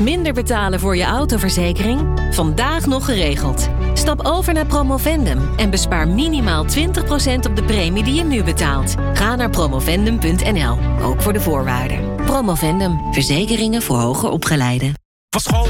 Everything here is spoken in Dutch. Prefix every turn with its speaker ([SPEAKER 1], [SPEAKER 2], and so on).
[SPEAKER 1] Minder betalen voor je autoverzekering? Vandaag nog geregeld. Stap over naar Promovendum en bespaar minimaal 20% op de premie die je nu betaalt. Ga naar promovendum.nl, ook voor de voorwaarden. Promovendum, verzekeringen voor hoger opgeleiden.
[SPEAKER 2] Van school